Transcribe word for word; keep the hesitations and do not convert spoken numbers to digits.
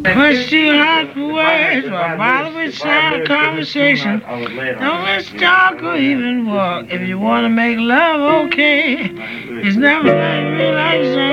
Much too hot for words, or bother with sound conversation. Don't let's talk or even walk. If you wanna make love, okay. It's never like relaxation.